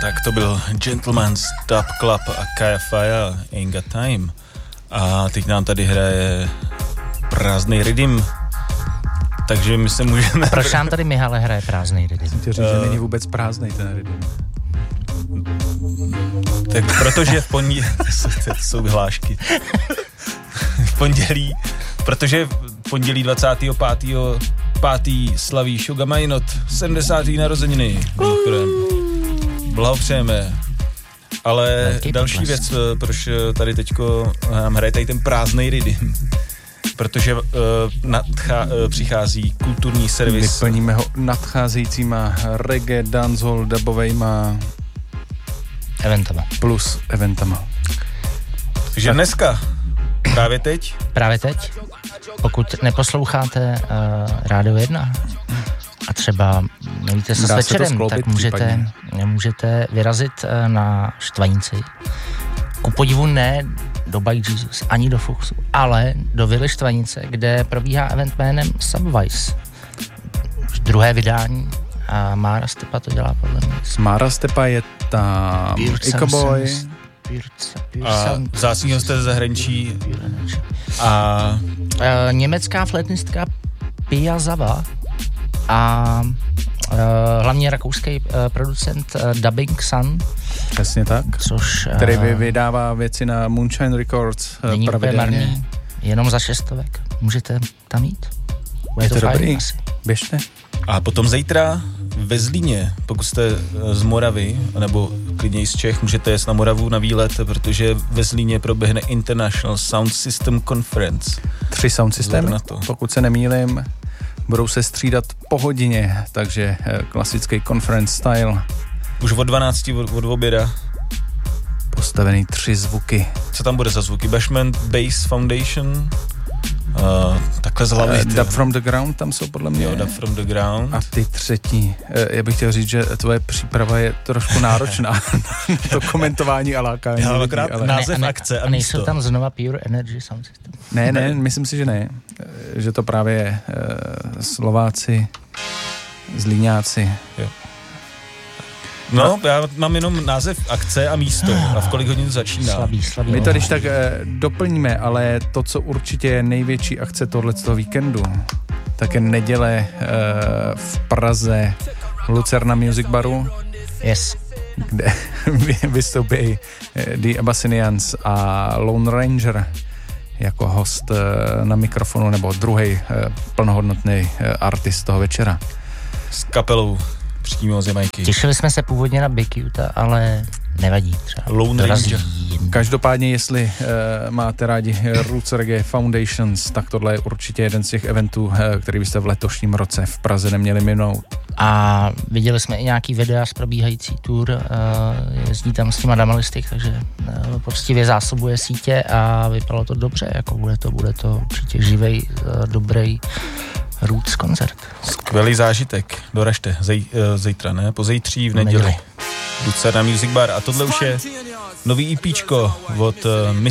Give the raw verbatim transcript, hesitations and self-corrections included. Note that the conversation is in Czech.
Tak to byl Gentleman's Dub Club a Kaya Faya, Ain't Got Time. A teď nám tady hraje prázdnej rydim. Takže my se můžeme... A proč nám tady Mihale hraje prázdnej rydim? Chtěl říct, uh, že není vůbec prázdnej ten rydim. Tak protože v pondělí... to jsou hlášky. V pondělí... Protože v pondělí dvacátého pátého pátý slaví Sugar Minot sedmdesátý narozeniny. Blahopřejeme. Ale Velký další potles. Věc, proč tady teďko nám hraje tady ten prázdnej rydim. Protože uh, nadchá, uh, přichází kulturní servis. Vyplníme ho nadcházejícíma reggae, dancehall, dubovejma eventama. Plus eventama. Takže dneska, právě teď? Právě teď. Pokud neposloucháte uh, Rádio jedna a třeba nevíte se s večerem, tak můžete, můžete vyrazit uh, na Štvanici. Ku podivu ne do Bike Jesus, ani do Fuchsu, ale do Vily Štvanice, kde probíhá event jménem Subvice. Druhé vydání a Mára Stepa to dělá podle mě. Mára Stepa je tam Ikoboy a vzácný hosté ze zahraničí a uh, německá flétnistka Pia Zava a uh, hlavně rakouský uh, producent uh, Dubbing Sun. Přesně tak. Což, uh, který vydává věci na Moonshine Records uh, není pravidelně. Marný, jenom za šestovek. Můžete tam jít. Je, je to, to dobrý. Asi. Běžte. A potom zítra ve Zlíně, pokud jste z Moravy, nebo klidně z Čech, můžete jet na Moravu na výlet, protože ve Zlíně proběhne International Sound System Conference. Tři sound systémy, pokud se nemýlím, budou se střídat po hodině, takže klasický conference style. Už od dvanácti od, od oběda. Postavený tři zvuky. Co tam bude za zvuky? Bashment, Bass Foundation... Uh, takhle z hlavy. Uh, Dub from the Ground tam jsou podle mě. Jo, Dub from the Ground. A ty třetí. Uh, já bych chtěl říct, že tvoje příprava je trošku náročná. To komentování a lákání. Já akorát ale... název ne, a akce a, a nejsou tam znova Pure Energy Sound System? Ne, ne, myslím si, že ne. Že to právě uh, Slováci, Zlíňáci. Jo. No, já mám jenom název akce a místo a v kolik hodin to začíná. Slabý, slabý. My to když tak eh, doplníme, ale to, co určitě je největší akce tohletoho víkendu, tak je neděle eh, v Praze Lucerna Music Baru. Yes. Kde vystoupí eh, The Abyssinians a Lone Ranger jako host eh, na mikrofonu, nebo druhý eh, plnohodnotný eh, artist toho večera. S kapelou přímo z Jamajky. Těšili jsme se původně na Big Utah, ale nevadí třeba. Lone Ranger. Každopádně, jestli uh, máte rádi Roots Reggae Foundations, tak tohle je určitě jeden z těch eventů, uh, který byste v letošním roce v Praze neměli minout. A viděli jsme i nějaký videa z probíhající tour, uh, jezdí tam s těma damalistik, takže uh, poctivě zásobuje sítě a vypadalo to dobře, jako bude to, bude to určitě živej, uh, dobrý Roots koncert. Skvělý zážitek. Doražte. Zej, uh, zítra, ne? Pozejtří v neděli. Lucerna Music Bar. A tohle už je nový EPčko od uh,